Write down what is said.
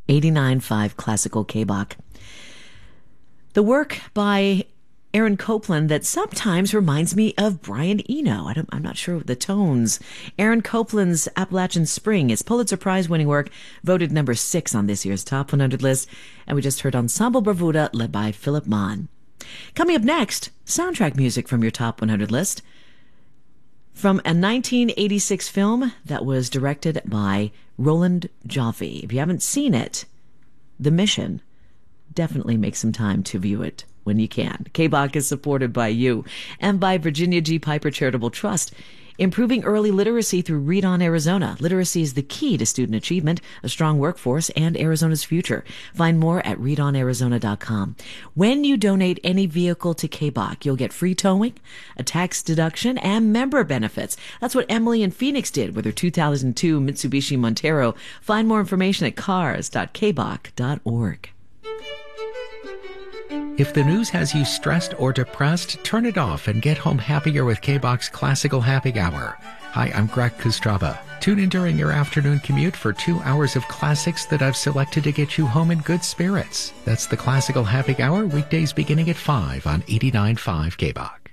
89.5 Classical K-Bach. The work by Aaron Copland that sometimes reminds me of Brian Eno. I'm not sure the tones. Aaron Copland's Appalachian Spring is Pulitzer Prize-winning work, voted number 6 on this year's Top 100 list. And we just heard Ensemble Bravuda, led by Philip Mann. Coming up next, soundtrack music from your Top 100 list. From a 1986 film that was directed by Roland Joffe. If you haven't seen it, The Mission, definitely make some time to view it when you can. K-Bach is supported by you and by Virginia G. Piper Charitable Trust, improving early literacy through Read On Arizona. Literacy is the key to student achievement, a strong workforce, and Arizona's future. Find more at readonarizona.com. When you donate any vehicle to K-Bach, you'll get free towing, a tax deduction, and member benefits. That's what Emily in Phoenix did with her 2002 Mitsubishi Montero. Find more information at cars.kbach.org. If the news has you stressed or depressed, turn it off and get home happier with K-Bach's Classical Happy Hour. Hi, I'm Greg Kostraba. Tune in during your afternoon commute for 2 hours of classics that I've selected to get you home in good spirits. That's the Classical Happy Hour, weekdays beginning at 5 on 89.5 K-Bach.